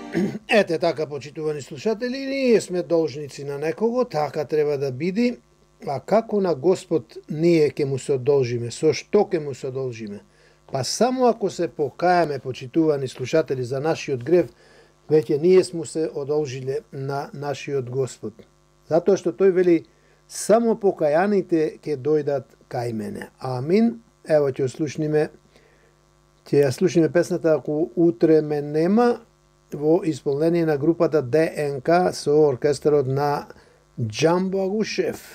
Ете така, почитувани слушатели, ние сме должници на некого, така треба да биде, а како на Господ ние ќе му се одолжиме, со што ќе му се одолжиме? Па само ако се покајаме, почитувани слушатели, за нашиот грев, веќе ние сме се одолжиле на нашиот Господ. Затоа што тој вели, само покајаните ќе дојдат кај мене. Амин. Ево ќе ја слушниме песната "Ако утре ме нема", во исполнение на групата ДНК со оркестарот на Джамбо Агушев.